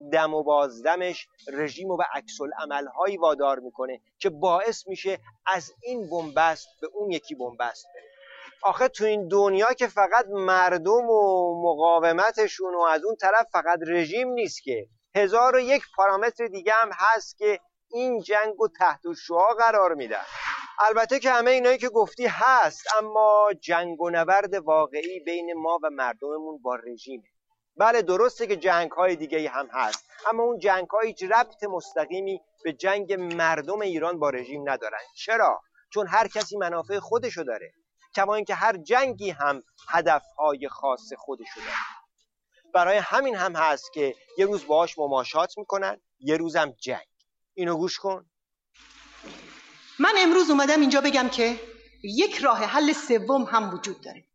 دم و بازدمش رژیم رو به عکس العمل‌هایی وادار میکنه که باعث میشه از این بنبست به اون یکی بنبست بره. آخه تو این دنیا که فقط مردم و مقاومتشون و از اون طرف فقط رژیم نیست که 1001 پارامتر دیگه هم هست که این جنگ رو تحت الشعاع قرار میدن. البته که همه اینایی که گفتی هست، اما جنگ و نبرد واقعی بین ما و مردممون با رژیمه. بله درسته که جنگ‌های دیگه هم هست، اما اون جنگ‌ها هیچ ربط مستقیمی به جنگ مردم ایران با رژیم ندارن. چرا؟ چون هر کسی منافع خودشو داره، کما اینکه هر جنگی هم هدف‌های خاص خودشو داره. برای همین هم هست که یه روز باهاش مماشات میکنن، یه روزم جنگ. اینو گوش کن. من امروز اومدم اینجا بگم که یک راه حل سوم هم وجود داره: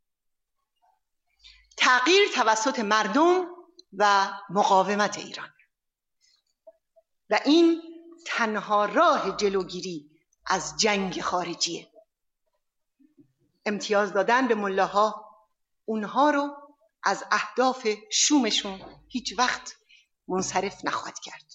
تغییر توسط مردم و مقاومت ایران، و این تنها راه جلوگیری از جنگ خارجیه. امتیاز دادن به ملاها اونها رو از اهداف شومشون هیچ وقت منصرف نخواهد کرد.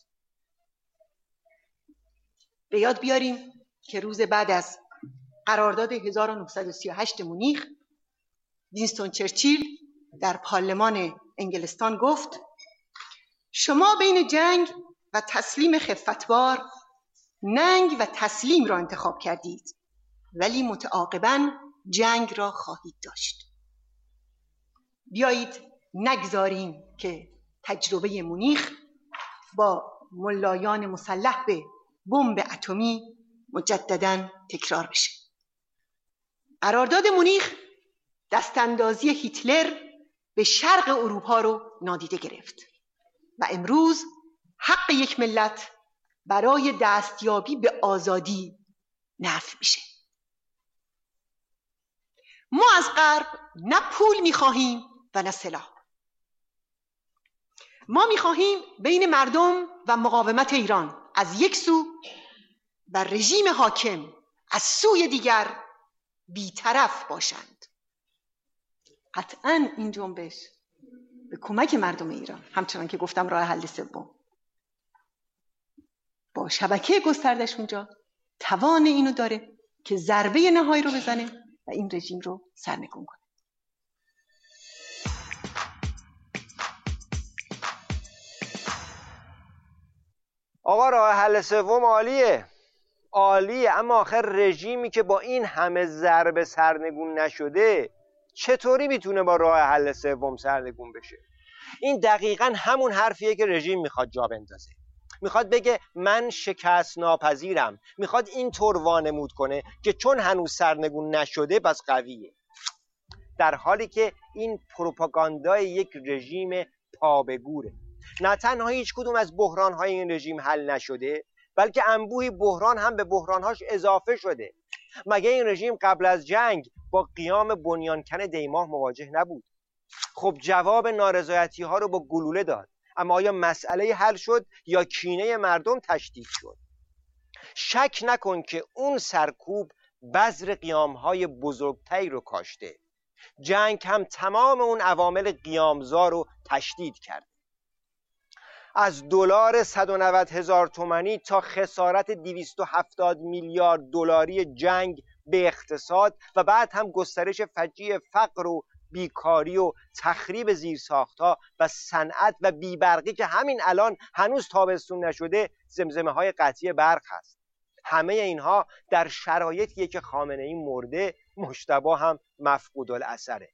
به یاد بیاریم که روز بعد از قرارداد 1938 مونیخ، وینستون چرچیل در پارلمان انگلستان گفت: شما بین جنگ و تسلیم خفتبار ننگ و تسلیم را انتخاب کردید، ولی متعاقباً جنگ را خواهید داشت. بیایید نگذاریم که تجربه مونیخ با ملایان مسلح به بمب اتمی مجدداً تکرار بشه. قرارداد مونیخ دستاندازی هیتلر به شرق اروپا رو نادیده گرفت و امروز حق یک ملت برای دستیابی به آزادی نفی میشه. ما از غرب نه پول میخواهیم و نه سلاح. ما میخواهیم بین مردم و مقاومت ایران از یک سو و رژیم حاکم از سوی دیگر بی‌طرف باشند. قطعاً این جنبش به کمک مردم ایران، همچنان که گفتم راه حل سوم، با شبکه گستردش اونجا توان اینو داره که ضربه نهایی رو بزنه و این رژیم رو سرنگون کنه. آقا راه حل سوم عالیه، اما آخر رژیمی که با این همه ضربه سرنگون نشده چطوری میتونه با راه حل سوم سرنگون بشه؟ این دقیقاً همون حرفیه که رژیم میخواد جا بندازه. میخواد بگه من شکست ناپذیرم، میخواد این طور وانمود کنه که چون هنوز سرنگون نشده بس قویه، در حالی که این پروپاگاندای یک رژیم پابگوره. نه تنها هیچ کدوم از بحرانهای این رژیم حل نشده، بلکه انبوهی بحران هم به بحرانهاش اضافه شده. مگه این رژیم قبل از جنگ با قیام بنیانکن دیماه مواجه نبود؟ خب جواب نارضایتی ها رو با گلوله داد، اما آیا مسئله حل شد یا کینه مردم تشدید شد؟ شک نکن که اون سرکوب بذر قیامهای بزرگتری رو کاشته. جنگ هم تمام اون عوامل قیامزا رو تشدید کرد. از دلار 190,000 تومانی تا خسارت 270 میلیارد دلاری جنگ به اقتصاد و بعد هم گسترش فجیع فقر و بیکاری و تخریب زیرساختها و صنعت و بیبرقی که همین الان هنوز تابستون نشده زمزمه های قطعی برق هست. همه اینها در شرایطیه که خامنه‌ای مرده، مجتبی هم مفقود الاثره.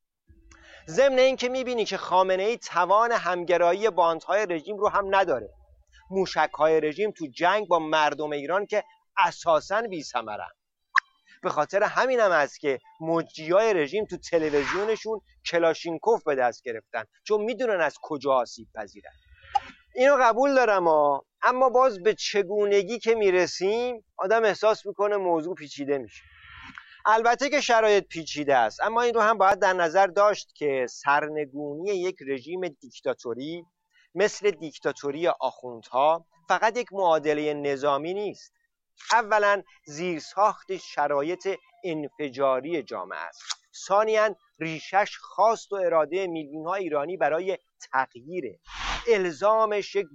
ضمن این که میبینی که خامنه‌ای توان همگرایی باندهای رژیم رو هم نداره. موشک‌های رژیم تو جنگ با مردم ایران که اساساً بی‌ثمرن. به خاطر همین هم است که مجریای رژیم تو تلویزیونشون کلاشینکوف به دست گرفتن، چون میدونن از کجا آسیب پذیرن. اینو قبول دارم اما باز به چگونگی که میرسیم آدم احساس میکنه موضوع پیچیده میشه. البته که شرایط پیچیده است، اما این رو هم باید در نظر داشت که سرنگونی یک رژیم دیکتاتوری مثل دیکتاتوری آخوندها فقط یک معادله نظامی نیست. اولا زیرساخت شرایط انفجاری جامعه است. ثانیاً ریشش خواست و اراده میلیون‌ها ایرانی برای تغییره. الزامش یک